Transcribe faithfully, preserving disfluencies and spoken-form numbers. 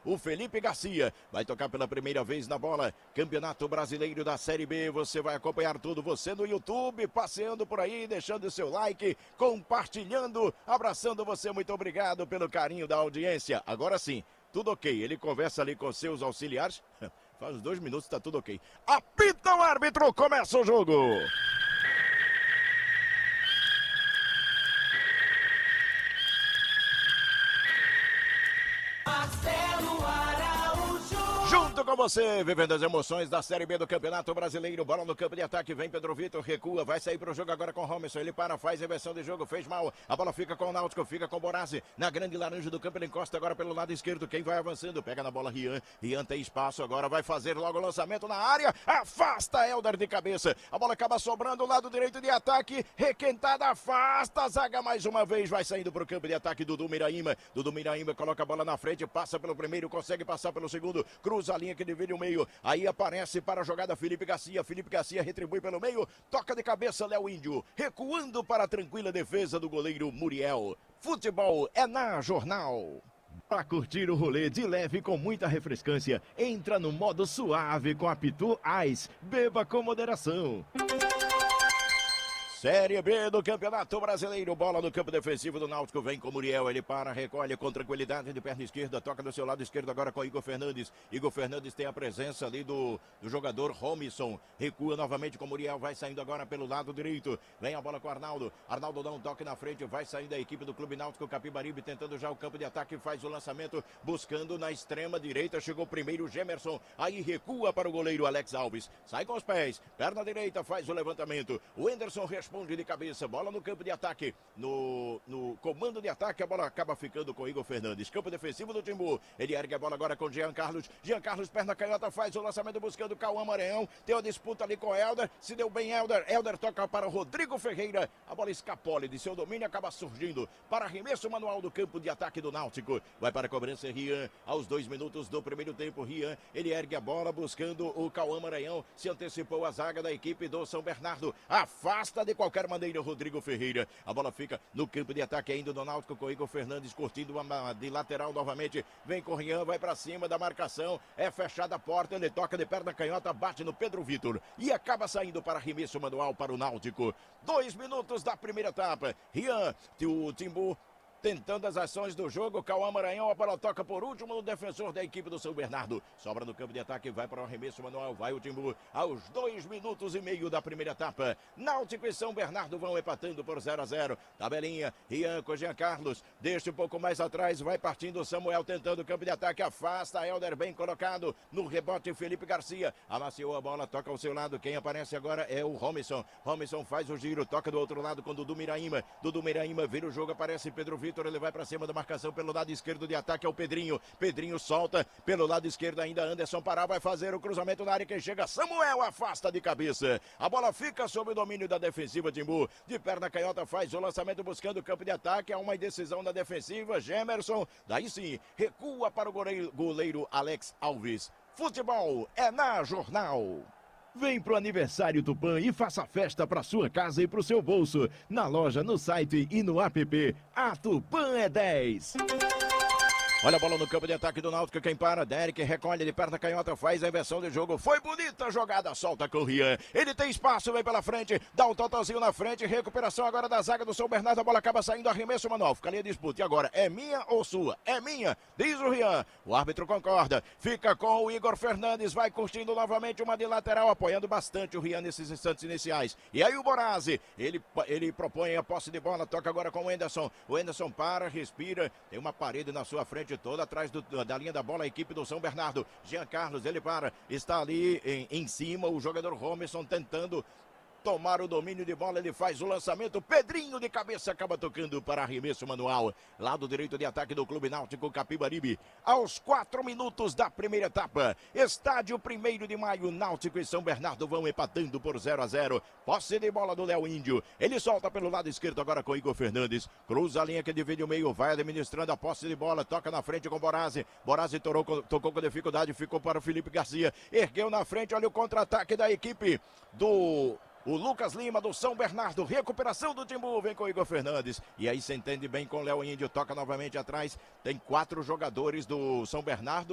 o Felipe Garcia. Vai tocar pela primeira vez na bola. Campeonato Brasileiro da Série B. Você vai acompanhar tudo. Você no YouTube, passeando por aí, deixando o seu like, compartilhando, abraçando você. Muito obrigado pelo carinho da audiência. Agora sim, tudo ok. Ele conversa ali com seus auxiliares. Faz dois minutos, tá tudo ok. Apita o árbitro, começa o jogo. Junto com você, vivendo as emoções da Série B do Campeonato Brasileiro. Bola no campo de ataque, vem Pedro Vitor, recua, vai sair pro jogo agora com o Romerson. Ele para, faz inversão de jogo, fez mal. A bola fica com o Náutico, fica com o Borazzi. Na grande laranja do campo, ele encosta agora pelo lado esquerdo. Quem vai avançando, pega na bola Rian. Rian tem espaço agora, vai fazer logo o lançamento na área. Afasta Helder de cabeça. A bola acaba sobrando, lado direito de ataque. Requentada, afasta a zaga mais uma vez. Vai saindo pro campo de ataque Dudu Miraíma. Dudu Miraíma coloca a bola na frente, passa pelo primeiro, consegue passar pelo segundo. Cruza a linha que divide o meio, aí aparece para a jogada Felipe Garcia, Felipe Garcia retribui pelo meio, toca de cabeça Léo Índio, recuando para a tranquila defesa do goleiro Muriel. Futebol é na Jornal. Para curtir o rolê de leve com muita refrescância, entra no modo suave com a Pitu Ice, beba com moderação. Série B do Campeonato Brasileiro, bola no campo defensivo do Náutico, vem com o Muriel, ele para, recolhe com tranquilidade de perna esquerda, toca do seu lado esquerdo agora com Igor Fernandes. Igor Fernandes tem a presença ali do, do jogador Romisson, recua novamente com o Muriel, vai saindo agora pelo lado direito, vem a bola com o Arnaldo, Arnaldo dá um toque na frente, vai saindo a equipe do Clube Náutico Capibaribe, tentando já o campo de ataque, faz o lançamento, buscando na extrema direita, chegou primeiro o Gemerson, aí recua para o goleiro Alex Alves, sai com os pés, perna direita, faz o levantamento, o Enderson responde de cabeça, bola no campo de ataque, no, no comando de ataque, a bola acaba ficando com Igor Fernandes, campo defensivo do Timbu, ele ergue a bola agora com Jean Carlos, Jean Carlos, perna canhota, faz o lançamento buscando Cauã Maranhão, tem uma disputa ali com Helder, se deu bem Helder, Helder toca para o Rodrigo Ferreira, a bola escapole de seu domínio, acaba surgindo para arremesso manual do campo de ataque do Náutico, vai para a cobrança Rian, aos dois minutos do primeiro tempo, Rian, ele ergue a bola buscando o Cauã Maranhão, se antecipou a zaga da equipe do São Bernardo, afasta de qualquer maneira Rodrigo Ferreira, a bola fica no campo de ataque ainda do Náutico com Igor Fernandes curtindo uma de lateral novamente, vem com Rian, vai para cima da marcação, é fechada a porta, ele toca de perna canhota, bate no Pedro Vitor e acaba saindo para arremesso manual para o Náutico. Dois minutos da primeira etapa, Rian, o Timbu tentando as ações do jogo, Cauã Maranhão, a bola toca por último no defensor da equipe do São Bernardo, sobra no campo de ataque, vai para o arremesso manual, vai o Timbu, aos dois minutos e meio da primeira etapa, Náutico e São Bernardo vão empatando por zero a zero, tabelinha, Rian com Jean Carlos, deixa um pouco mais atrás, vai partindo Samuel tentando o campo de ataque, afasta Helder, bem colocado, no rebote Felipe Garcia, amaciou a bola, toca ao seu lado, quem aparece agora é o Romisson, Romisson faz o giro, toca do outro lado com Dudu Miraíma, Dudu Miraíma vira o jogo, aparece Pedro Vitor, ele vai para cima da marcação pelo lado esquerdo de ataque, é o Pedrinho, Pedrinho solta, pelo lado esquerdo ainda Anderson Pará, vai fazer o cruzamento na área, quem chega, Samuel afasta de cabeça, a bola fica sob o domínio da defensiva Timbu, de perna canhota faz o lançamento buscando o campo de ataque, há uma indecisão da defensiva, Gemerson, daí sim, recua para o goleiro, goleiro Alex Alves. Futebol é na Jornal. Vem pro aniversário Tupã e faça festa pra sua casa e pro seu bolso. Na loja, no site e no app. A Tupã é dez. Olha a bola no campo de ataque do Náutico, quem para, Derek recolhe de perna canhota, faz a inversão de jogo, foi bonita a jogada, solta com o Rian, ele tem espaço, vem pela frente, dá um totalzinho na frente, recuperação agora da zaga do São Bernardo, a bola acaba saindo, arremesso manual, fica ali a disputa, e agora, é minha ou sua? É minha, diz o Rian, o árbitro concorda, fica com o Igor Fernandes, vai curtindo novamente uma de lateral, apoiando bastante o Rian nesses instantes iniciais, e aí o Borazzi, ele, ele propõe a posse de bola, toca agora com o Enderson, o Enderson para, respira, tem uma parede na sua frente, toda atrás do, da linha da bola, a equipe do São Bernardo, Jean Carlos, ele para, está ali em, em cima, o jogador Romerson tentando tomar o domínio de bola, ele faz o lançamento, Pedrinho de cabeça acaba tocando para arremesso manual, lado direito de ataque do Clube Náutico Capibaribe, aos quatro minutos da primeira etapa, estádio primeiro de maio, Náutico e São Bernardo vão empatando por zero a zero, posse de bola do Léo Índio, ele solta pelo lado esquerdo agora com Igor Fernandes, cruza a linha que divide o meio, vai administrando a posse de bola, toca na frente com Borazzi, Borazzi tocou, tocou com dificuldade, ficou para o Felipe Garcia, ergueu na frente, olha o contra-ataque da equipe do... O Lucas Lima do São Bernardo, recuperação do Timbu, vem com o Igor Fernandes. E aí se entende bem com o Léo Índio, toca novamente atrás. Tem quatro jogadores do São Bernardo.